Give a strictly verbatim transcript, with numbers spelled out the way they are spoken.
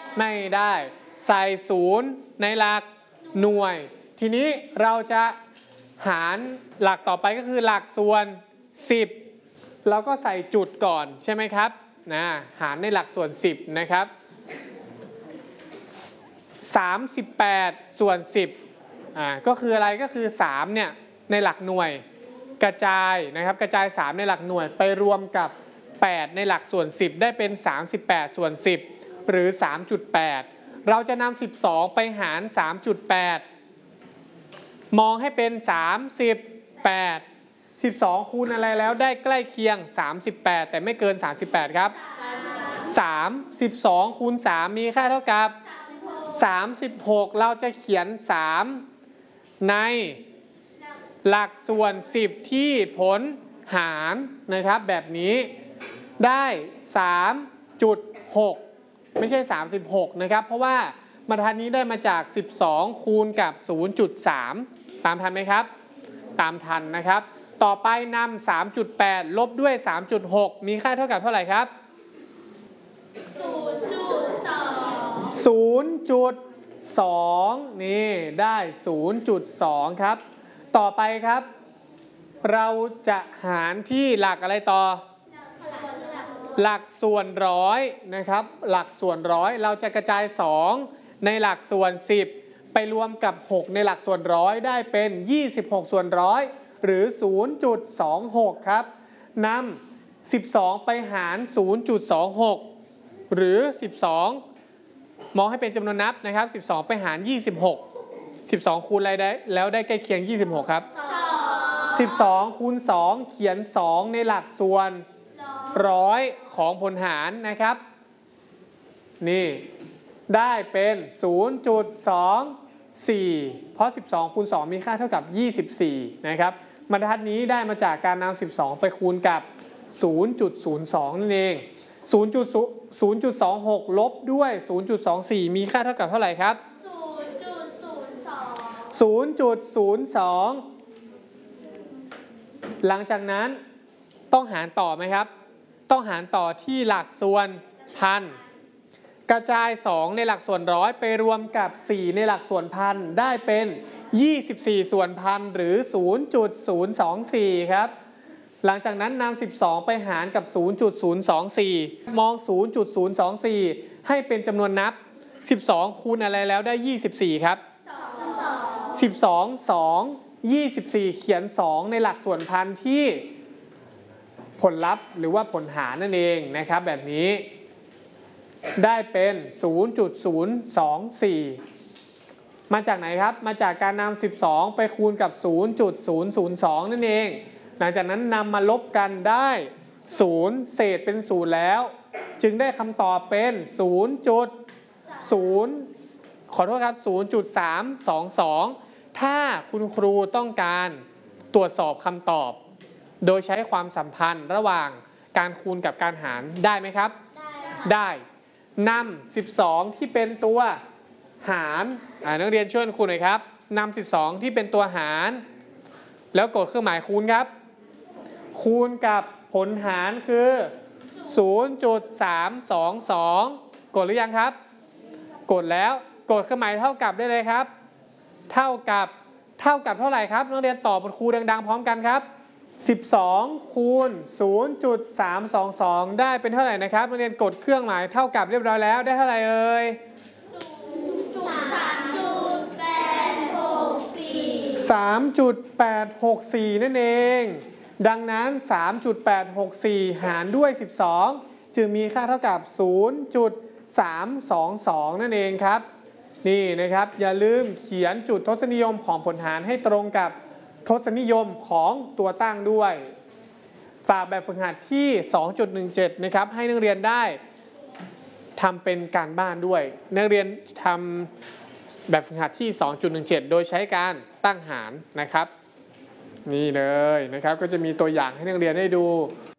ไม่ได้ใส่ศูนย์ในหลักหน่วยทีนี้เราจะหารหลักต่อไปก็คือหลักส่วนสิบเราก็ใส่จุดก่อนใช่ไหมครับนะหารในหลักส่วนสิบนะครับสามสิบแปดส่วนสิบอ่าก็คืออะไรก็คือสามเนี่ยในหลักหน่วยกระจายนะครับกระจายสามในหลักหน่วยไปรวมกับแปดในหลักส่วนสิบได้เป็นสามสิบแปดส่วนสิบหรือ สามจุดแปด เราจะนำสิบสองไปหาร สามจุดแปด มองให้เป็นสามสิบแปด สิบสองคูณอะไรแล้วได้ใกล้เคียงสามสิบแปดแต่ไม่เกินสามสิบแปดครับสาม สิบสองคูณสามมีค่าเท่ากับสามสิบหกเราจะเขียนสามในหลักส่วนสิบที่ผลหารนะครับแบบนี้ได้ สามจุดหก ไม่ใช่สามสิบหกนะครับเพราะว่าบรรทัดนี้ได้มาจากสิบสองคูณกับ ศูนย์จุดสาม ตามทันไหมครับตามทันนะครับต่อไปนำ สามจุดแปด ลบด้วย สามจุดหก มีค่าเท่ากับเท่าไหร่ครับ ศูนย์จุดสอง ศูนย์จุดสอง นี่ได้ ศูนย์จุดสอง ครับต่อไปครับเราจะหารที่หลักอะไรต่อหลักส่วนร้อยนะครับหลักส่วนร้อยเราจะกระจายสองในหลักส่วนสิบไปรวมกับหกในหลักส่วนร้อยได้เป็นยี่สิบหกส่วนร้อยหรือ ศูนย์จุดสองหก ครับนำสิบสองไปหาร ศูนย์จุดสองหก หรือสิบสองมองให้เป็นจำนวนนับนะครับสิบสองไปหารยี่สิบหก สิบสองคูณอะไรได้แล้วได้ใกล้เคียงยี่สิบหกครับสิบสองคูณสองเขียนสองในหลักส่วนร้อยของผลหารนะครับนี่ได้เป็น ศูนย์จุดสองสี่ เพราะสิบสองคูณสองมีค่าเท่ากับยี่สิบสี่นะครับบรรทัดนี้ได้มาจากการนำสิบสองไปคูณกับ ศูนย์จุดศูนย์สอง นั่นเอง ศูนย์จุดสองหก ลบด้วย ศูนย์จุดสองสี่ มีค่าเท่ากับเท่าไหร่ครับ ศูนย์จุดศูนย์สอง ศูนย์จุดศูนย์สอง หลังจากนั้นต้องหารต่อไหมครับต้องหารต่อที่หลักส่วนพันกระจายสองในหลักส่วนร้อยไปรวมกับสี่ในหลักส่วนพันได้เป็นยี่สิบสี่ส่วนพันหรือ ศูนย์จุดศูนย์สองสี่ ครับหลังจากนั้นนำสิบสองไปหารกับ ศูนย์จุดศูนย์สองสี่ มอง ศูนย์จุดศูนย์สองสี่ ให้เป็นจำนวนนับสิบสองคูณอะไรแล้วได้ยี่สิบสี่ครับสิบสอง สอง ยี่สิบสี่เขียนสองในหลักส่วนพันที่ผลลัพธ์หรือว่าผลหารนั่นเองนะครับแบบนี้ได้เป็น ศูนย์จุดศูนย์สองสี่ มาจากไหนครับมาจากการนำสิบสองไปคูณกับ ศูนย์จุดศูนย์ศูนย์สอง นั่นเองหลังจากนั้นนำมาลบกันได้ศูนย์เศษเป็นศูนย์แล้วจึงได้คำตอบเป็น ศูนย์จุดศูนย์ ขอโทษครับ ศูนย์จุดสามสองสอง ถ้าคุณครูต้องการตรวจสอบคำตอบโดยใช้ความสัมพันธ์ระหว่างการคูณกับการหารได้ไหมครับได้นำสิบสองที่เป็นตัวหารนักเรียนช่วยครูหน่อยครับนำสิบสองที่เป็นตัวหารแล้วกดเครื่องหมายคูณครับคูณกับผลหารคือ ศูนย์จุดสามสองสอง กดหรือยังครับกดแล้วกดเครื่องหมายเท่ากับได้เลยครับเท่ากับเท่ากับเท่าไหร่ครับนักเรียนตอบบนครูดังๆพร้อมกันครับสิบสองคูณ ศูนย์จุดสามสองสอง ได้เป็นเท่าไหร่นะครับนักเรียนกดเครื่องหมายเท่ากับเรียบร้อยแล้วได้เท่าไหร่เอ่ย สามจุดแปดหกสี่ นั่นเองดังนั้น สามจุดแปดหกสี่ หารด้วยสิบสองจึงมีค่าเท่ากับ ศูนย์จุดสามสองสอง นั่นเองครับนี่นะครับอย่าลืมเขียนจุดทศนิยมของผลหารให้ตรงกับทศนิยมของตัวตั้งด้วยฝากแบบฝึกหัดที่ สองจุดหนึ่งเจ็ด นะครับให้นักเรียนได้ทำเป็นการบ้านด้วยนักเรียนทำแบบฝึกหัดที่ สองจุดหนึ่งเจ็ด โดยใช้การตั้งหารนะครับนี่เลยนะครับก็จะมีตัวอย่างให้นักเรียนได้ดู